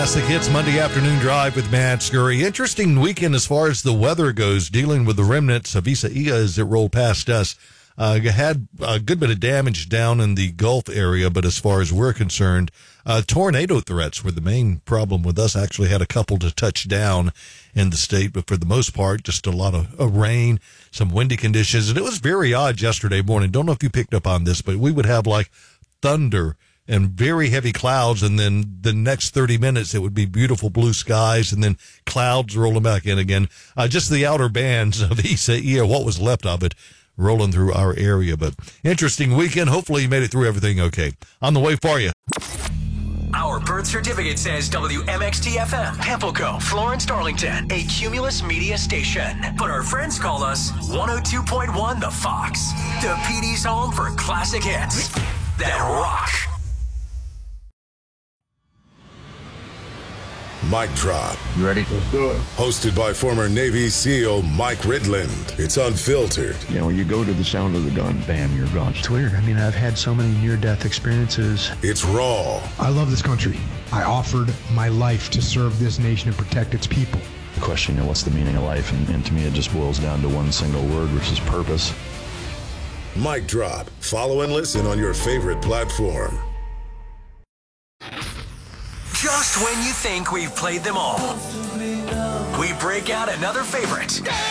Classic Hits Monday Afternoon Drive with Matt Scurry. Interesting weekend as far as the weather goes, dealing with the remnants of Isaiah as it rolled past us. Had a good bit of damage down in the Gulf area, but as far as we're concerned, tornado threats were the main problem with us. Actually had a couple to touch down in the state, but for the most part, just a lot of rain, some windy conditions. And it was very odd yesterday morning. Don't know if you picked up on this, but we would have like thunder and very heavy clouds, and then the next 30 minutes it would be beautiful blue skies, and then clouds rolling back in again. Just the outer bands of Isaiah, what was left of it, rolling through our area. But interesting weekend. Hopefully you made it through everything okay. On the way for you. Our birth certificate says WMXT-FM, Pamplico, Florence, Darlington, a Cumulus media station. But our friends call us 102.1 The Fox, the PD's home for classic hits that rock. Mic Drop. You ready? Let's do it. Hosted by former Navy SEAL Mike Ridland. It's unfiltered. You know, you go to the sound of the gun, bam, you're gone. It's weird. I mean, I've had so many near-death experiences. It's raw. I love this country. I offered my life to serve this nation and protect its people. The question, you know, what's the meaning of life? And to me, it just boils down to one single word, which is purpose. Mic Drop. Follow and listen on your favorite platform. Just when you think we've played them all, we break out another favorite.